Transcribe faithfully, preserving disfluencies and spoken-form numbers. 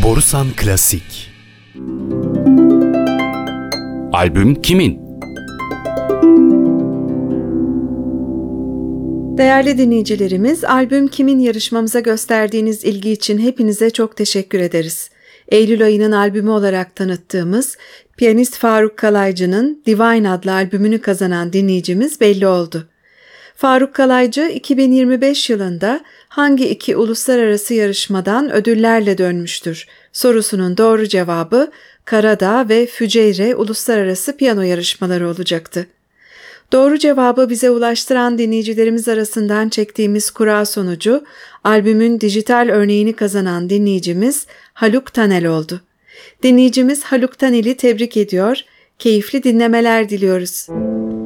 Borusan Klasik. Albüm kimin? Değerli dinleyicilerimiz, Albüm Kimin yarışmamıza gösterdiğiniz ilgi için hepinize çok teşekkür ederiz. Eylül ayının albümü olarak tanıttığımız piyanist Faruk Kalaycı'nın Divine adlı albümünü kazanan dinleyicimiz belli oldu. Faruk Kalaycı iki bin yirmi beş yılında hangi iki uluslararası yarışmadan ödüllerle dönmüştür sorusunun doğru cevabı Karadağ ve Füceyre uluslararası piyano yarışmaları olacaktı. Doğru cevabı bize ulaştıran dinleyicilerimiz arasından çektiğimiz kura sonucu albümün dijital örneğini kazanan dinleyicimiz Haluk Tanel oldu. Dinleyicimiz Haluk Tanel'i tebrik ediyor, keyifli dinlemeler diliyoruz.